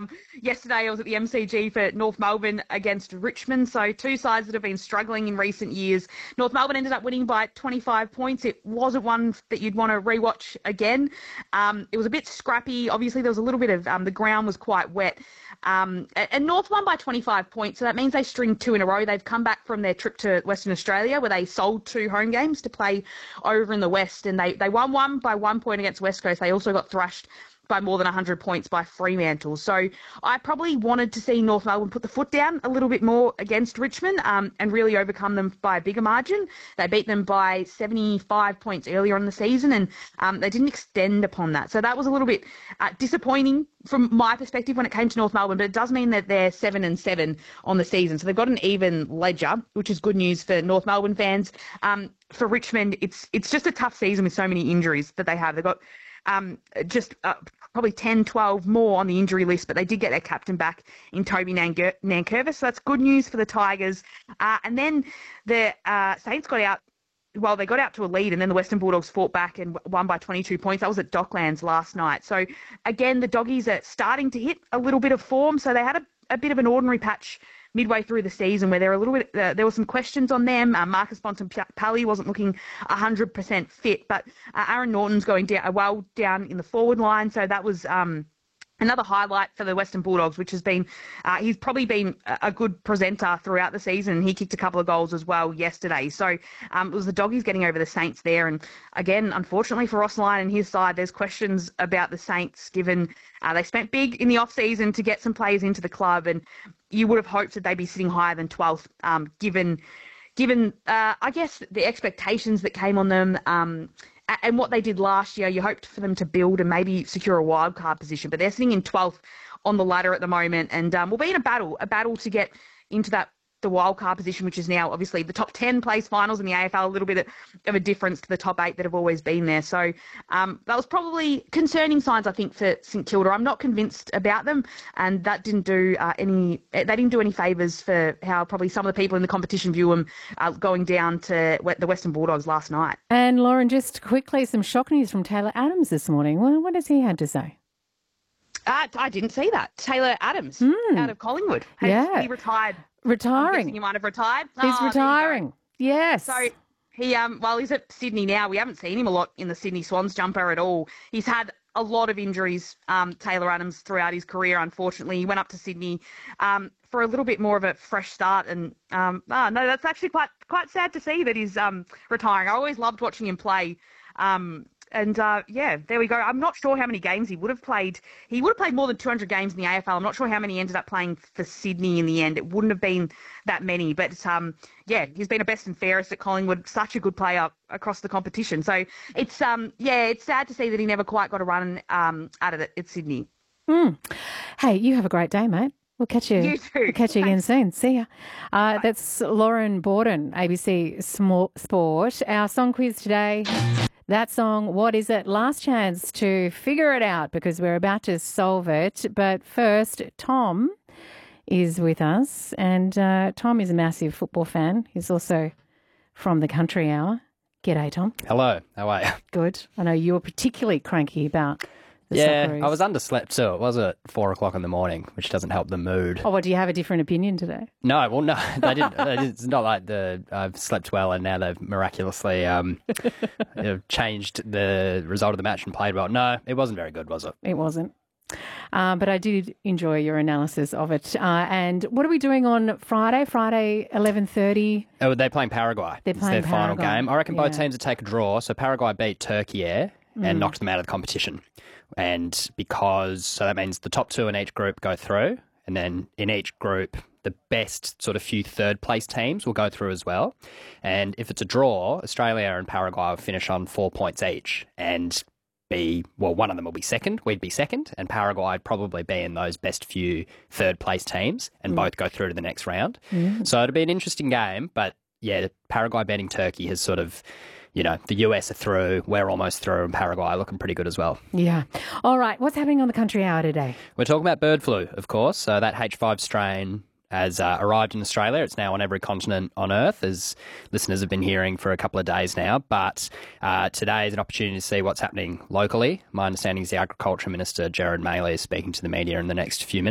Yesterday I was at the MCG for North Melbourne against Richmond. So two sides that have been struggling in recent years. North Melbourne ended up winning by 25 points. It wasn't one that you'd want to rewatch again. It was a bit scrappy. Obviously there was a little bit of, the ground was quite wet. And North won by 25 points. So that means they string two in a row. They've come back from their trip to Western Australia where they sold two home games to play over in the West. And they won one by 1 point against West Coast. They also got thrashed by more than 100 points by Fremantle. So I probably wanted to see North Melbourne put the foot down a little bit more against Richmond and really overcome them by a bigger margin. They beat them by 75 points earlier in the season and they didn't extend upon that. So that was a little bit disappointing from my perspective when it came to North Melbourne, but it does mean that they're 7-7 on the season. So they've got an even ledger, which is good news for North Melbourne fans. For Richmond, it's just a tough season with so many injuries that they have. They've got probably 10, 12 more on the injury list, but they did get their captain back in Toby Nankervis. So that's good news for the Tigers. And then the Saints got out. Well, they got out to a lead and then the Western Bulldogs fought back and won by 22 points. That was at Docklands last night. So, again, the Doggies are starting to hit a little bit of form. So they had a bit of an ordinary patch midway through the season where there were some questions on them. Marcus Bontempelli wasn't looking 100% fit, but Aaron Norton's going down in the forward line. So that was another highlight for the Western Bulldogs, which has been, he's probably been a good presenter throughout the season. He kicked a couple of goals as well yesterday. So it was the Doggies getting over the Saints there. And again, unfortunately for Ross Lyon and his side, there's questions about the Saints given they spent big in the off-season to get some players into the club. And you would have hoped that they'd be sitting higher than 12th, given I guess, the expectations that came on them. And what they did last year, you hoped for them to build and maybe secure a wildcard position. But they're sitting in 12th on the ladder at the moment and will be in a battle to get into the wildcard position, which is now obviously the top 10 place finals in the AFL, a little bit of a difference to the top 8 that have always been there. So that was probably concerning signs, I think, for St Kilda. I'm not convinced about them, and that didn't do any favours for how probably some of the people in the competition view them going down to the Western Bulldogs last night. And Lauren, just quickly, some shock news from Taylor Adams this morning. Well, what has he had to say? I didn't see that. Taylor Adams out of Collingwood. He retired. Retiring. He might have retired. He's retiring. Yes. So he's at Sydney now. We haven't seen him a lot in the Sydney Swans jumper at all. He's had a lot of injuries, Taylor Adams, throughout his career, unfortunately. He went up to Sydney for a little bit more of a fresh start. And that's actually quite sad to see that he's retiring. I always loved watching him play. There we go. I'm not sure how many games he would have played. He would have played more than 200 games in the AFL. I'm not sure how many he ended up playing for Sydney in the end. It wouldn't have been that many. But, he's been a best and fairest at Collingwood. Such a good player across the competition. So it's sad to see that he never quite got a run out of it at Sydney. Hey, you have a great day, mate. We'll catch you. You too. We'll catch you again soon. See ya. That's Lauren Borden, ABC Sport. Our song quiz today. That song, what is it? Last chance to figure it out because we're about to solve it. But first, Tom is with us. And Tom is a massive football fan. He's also from the Country Hour. G'day, Tom. Hello. How are you? Good. I know you were particularly cranky about the Socceroos. I was underslept too. It was at 4 o'clock in the morning, which doesn't help the mood. Oh, do you have a different opinion today? No, they didn't. It's not like I've slept well and now they've miraculously changed the result of the match and played well. No, it wasn't very good, was it? It wasn't. But I did enjoy your analysis of it. And what are we doing on Friday? Friday, 11:30? Oh, they're playing Paraguay. They're playing it's their final Paraguay. game. I reckon both teams would take a draw. So Paraguay beat Turkey and knocked them out of the competition. And so that means the top 2 in each group go through. And then in each group, the best sort of few third place teams will go through as well. And if it's a draw, Australia and Paraguay will finish on 4 points each and one of them will be second, we'd be second, and Paraguay would probably be in those best few third place teams and both go through to the next round. So it'll be an interesting game, but Paraguay beating Turkey has sort of, the US are through, we're almost through, and Paraguay are looking pretty good as well. Yeah. All right, what's happening on the Country Hour today? We're talking about bird flu, of course. So that H5 strain has arrived in Australia. It's now on every continent on Earth, as listeners have been hearing for a couple of days now. But today is an opportunity to see what's happening locally. My understanding is the Agriculture Minister, Gerard Mailey, is speaking to the media in the next few minutes.